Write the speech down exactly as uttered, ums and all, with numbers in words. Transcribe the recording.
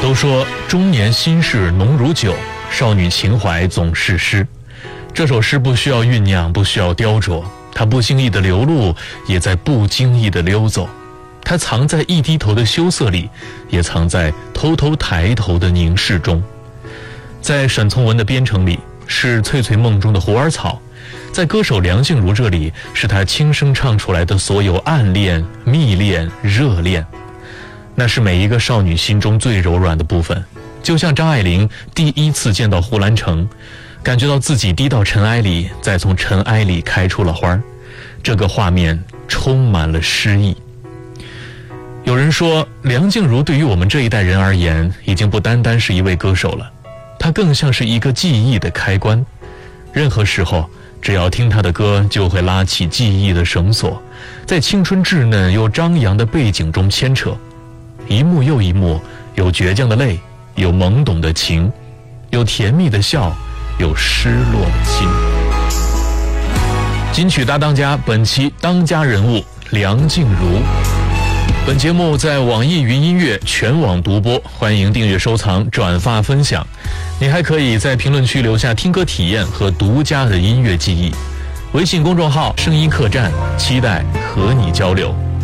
都说中年心事浓如酒，少女情怀总是诗。这首诗不需要酝酿，不需要雕琢，它不经意的流露，也在不经意的溜走。它藏在一低头的羞涩里，也藏在偷偷抬头的凝视中。在沈从文的编程里，是翠翠梦中的虎耳草；在歌手梁静茹这里，是她轻声唱出来的所有暗恋、蜜恋、热恋。那是每一个少女心中最柔软的部分，就像张爱玲第一次见到胡兰成，感觉到自己低到尘埃里，再从尘埃里开出了花，这个画面充满了诗意。有人说，梁静茹对于我们这一代人而言，已经不单单是一位歌手了，她更像是一个记忆的开关。任何时候，只要听她的歌，就会拉起记忆的绳索，在青春稚嫩又张扬的背景中牵扯。一幕又一幕，有倔强的泪，有懵懂的情，有甜蜜的笑，有失落的心。金曲大当家，本期当家人物梁静茹。本节目在网易云音乐全网独播，欢迎订阅收藏转发分享。你还可以在评论区留下听歌体验和独家的音乐记忆。微信公众号声音客栈，期待和你交流。